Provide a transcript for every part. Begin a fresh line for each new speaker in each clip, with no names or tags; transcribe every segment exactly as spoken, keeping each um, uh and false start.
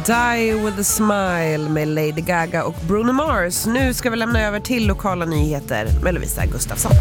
Die with a smile med Lady Gaga och Bruno Mars. Nu ska vi lämna över till lokala nyheter med Lovisa Gustafsson.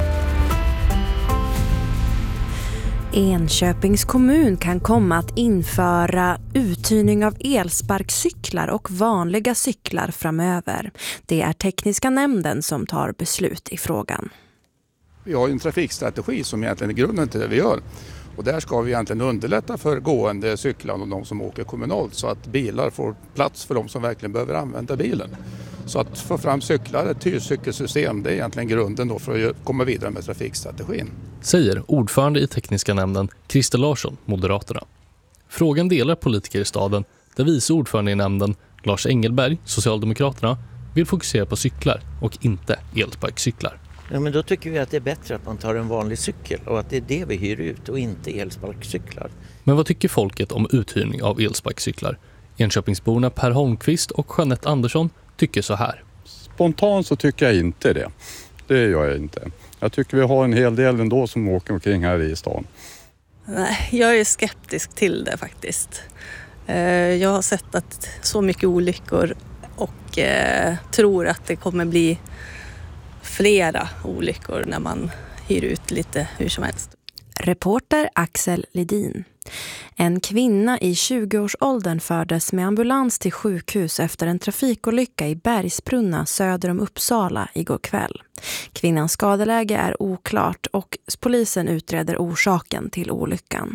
Enköpings kommun kan komma att införa uthyrning av elsparkcyklar och vanliga cyklar framöver. Det är tekniska nämnden som tar beslut i frågan.
Vi har en trafikstrategi som egentligen är grunden till det vi gör. Och där ska vi egentligen underlätta för gående, cyklande och de som åker kommunalt så att bilar får plats för de som verkligen behöver använda bilen. Så att få fram cyklar, ett hyrcykelsystem, det är egentligen grunden då för att komma vidare med trafikstrategin.
Säger ordförande i tekniska nämnden Christer Larsson, Moderaterna. Frågan delar politiker i staden där vice ordförande i nämnden Lars Engelberg, Socialdemokraterna, vill fokusera på cyklar och inte elsparkcyklar.
Ja, men då tycker vi att det är bättre att man tar en vanlig cykel och att det är det vi hyr ut och inte elsparkcyklar.
Men vad tycker folket om uthyrning av elsparkcyklar? Enköpingsborna Per Holmqvist och Jeanette Andersson tycker så här.
Spontant så tycker jag inte det. Det gör jag inte. Jag tycker vi har en hel del ändå som åker omkring här i stan.
Nej, jag är skeptisk till det faktiskt. Jag har sett att så mycket olyckor och tror att det kommer bli flera olyckor när man hyr ut lite hur som helst.
Reporter Axel Lidin. En kvinna i tjugoårsåldern fördes med ambulans till sjukhus efter en trafikolycka i Bergsbrunna söder om Uppsala igår kväll. Kvinnans skadeläge är oklart och polisen utreder orsaken till olyckan.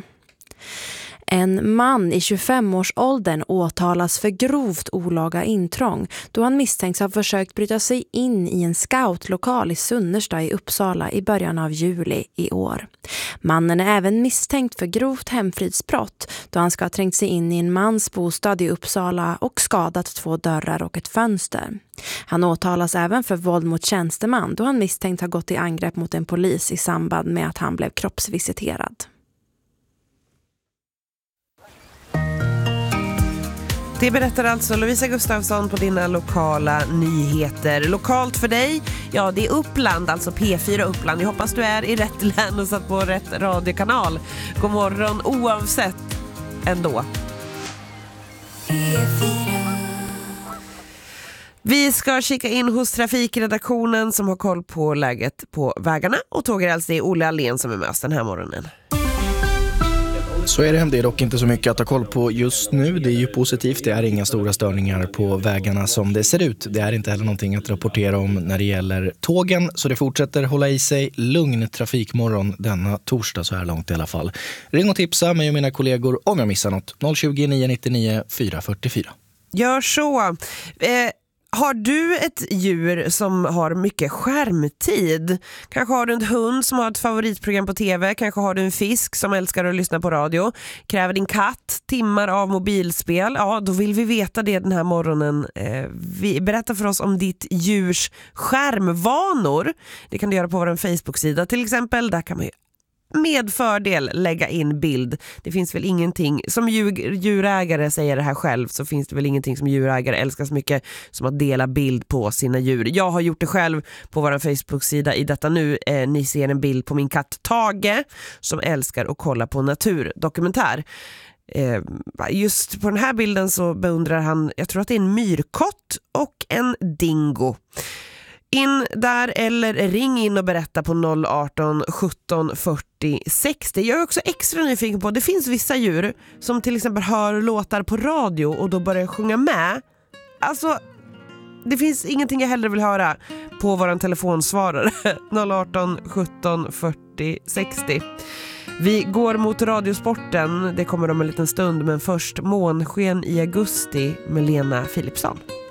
En man i tjugofemårsåldern åtalas för grovt olaga intrång då han misstänks ha försökt bryta sig in i en scoutlokal i Sunnersta i Uppsala i början av juli i år. Mannen är även misstänkt för grovt hemfridsbrott då han ska ha trängt sig in i en mans bostad i Uppsala och skadat två dörrar och ett fönster. Han åtalas även för våld mot tjänsteman då han misstänkt ha gått i angrepp mot en polis i samband med att han blev kroppsvisiterad.
Det berättar alltså Lovisa Gustafsson på dina lokala nyheter. Lokalt för dig, ja det är Uppland, alltså P fyra Uppland. Jag hoppas du är i rätt län och satt på rätt radiokanal. God morgon oavsett ändå. Vi ska kika in hos trafikredaktionen som har koll på läget på vägarna. Och tågräls, det är Olle Allén som är med oss den här morgonen.
Så är det, det är dock inte så mycket att ta koll på just nu. Det är ju positivt, det är inga stora störningar på vägarna som det ser ut. Det är inte heller någonting att rapportera om när det gäller tågen. Så det fortsätter hålla i sig lugn trafikmorgon denna torsdag så här långt i alla fall. Ring och tipsa mig och mina kollegor om jag missar något. noll tjugo, nio nittionio, fyra fyrtiofyra.
Gör så. Eh... Har du ett djur som har mycket skärmtid? Kanske har du en hund som har ett favoritprogram på tv. Kanske har du en fisk som älskar att lyssna på radio. Kräver din katt timmar av mobilspel? Ja, då vill vi veta det den här morgonen. Eh, vi berättar för oss om ditt djurs skärmvanor. Det kan du göra på vår Facebook-sida till exempel. Där kan man ju med fördel lägga in bild. Det finns väl ingenting, som djur, djurägare säger det här själv, så finns det väl ingenting som djurägare älskar så mycket som att dela bild på sina djur. Jag har gjort det själv på vår Facebook-sida i detta nu. Eh, ni ser en bild på min katt Tage som älskar att kolla på naturdokumentär. Eh, just på den här bilden så beundrar han, jag tror att det är en myrkott och en dingo. In där eller ring in och berätta på noll arton sjutton fyrtio sextio. Jag är också extra nyfiken på, det finns vissa djur som till exempel hör låtar på radio och då börjar sjunga med. Alltså, det finns ingenting jag hellre vill höra på våran telefonsvarare. noll arton sjutton fyrtio sextio. Vi går mot radiosporten, det kommer om en liten stund, men först Månsken i augusti med Lena Philipsson.